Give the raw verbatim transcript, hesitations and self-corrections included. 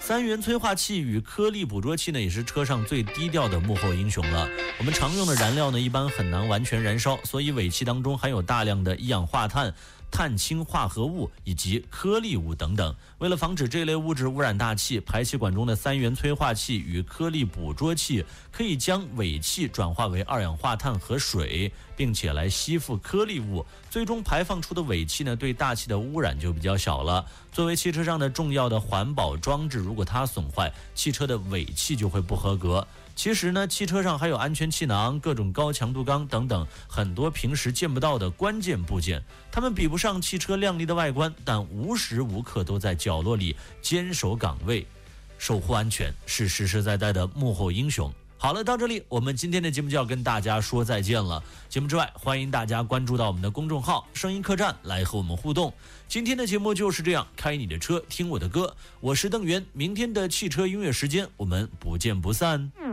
三元催化器与颗粒捕捉器呢，也是车上最低调的幕后英雄了。我们常用的燃料呢，一般很难完全燃烧，所以尾气当中含有大量的一氧化碳、碳氢化合物以及颗粒物等等。为了防止这类物质污染大气，排气管中的三元催化器与颗粒捕捉器可以将尾气转化为二氧化碳和水，并且来吸附颗粒物，最终排放出的尾气呢，对大气的污染就比较小了。作为汽车上的重要的环保装置，如果它损坏，汽车的尾气就会不合格。其实呢，汽车上还有安全气囊、各种高强度钢等等很多平时见不到的关键部件，它们比不上汽车亮丽的外观，但无时无刻都在角落里坚守岗位，守护安全，是实实在在的幕后英雄。好了，到这里我们今天的节目就要跟大家说再见了。节目之外，欢迎大家关注到我们的公众号声音客栈来和我们互动。今天的节目就是这样，开你的车听我的歌，我是邓源，明天的汽车音乐时间我们不见不散。